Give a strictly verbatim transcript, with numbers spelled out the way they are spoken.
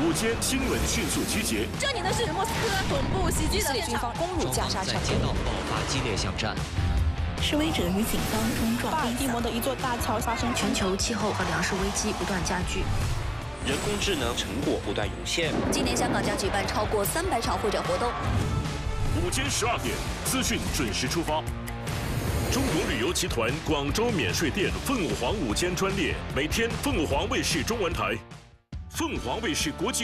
午间新闻迅速集结。 这里的是莫斯科恐怖袭击的军方攻入加沙城， 在街道爆发激烈巷战。 示威者与警方冲撞。 巴尔的摩的一座大桥发生全球气候和粮食危机不断加剧， 人工智能成果不断涌现。 今年香港将举办超过三百场会展活动。 午间十二点，资讯准时出发。中国旅游集团广州免税店凤凰午间专列，每天凤凰卫视中文台、凤凰卫视国际。